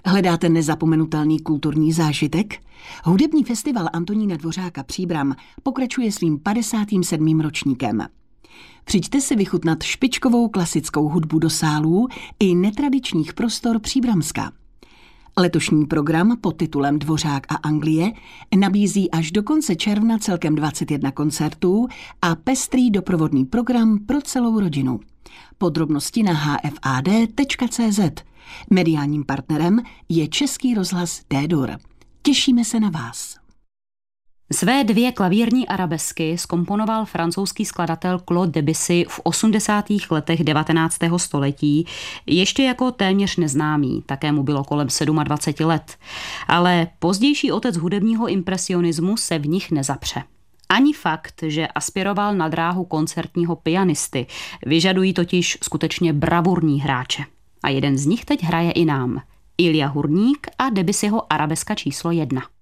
Hledáte nezapomenutelný kulturní zážitek? Hudební festival Antonína Dvořáka Příbram pokračuje svým 57. ročníkem. Přijďte si vychutnat špičkovou klasickou hudbu do sálů i netradičních prostor Příbramska. Letošní program pod titulem Dvořák a Anglie nabízí až do konce června celkem 21 koncertů a pestrý doprovodný program pro celou rodinu. Podrobnosti na hfad.cz. Mediálním partnerem je Český rozhlas D-Dur. Těšíme se na vás. Své 2 klavírní arabesky zkomponoval francouzský skladatel Claude Debussy v 80. letech 19. století, ještě jako téměř neznámý, také mu bylo kolem 27 let. Ale pozdější otec hudebního impresionismu se v nich nezapře. Ani fakt, že aspiroval na dráhu koncertního pianisty, vyžadují totiž skutečně bravurní hráče. A jeden z nich teď hraje i nám. Ilja Hurník a Debussyho arabeska číslo 1.